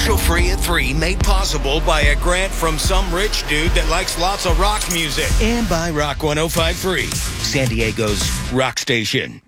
Commercial free at 3, made possible by a grant from some rich dude that likes lots of rock music. And by Rock 105.3, San Diego's rock station.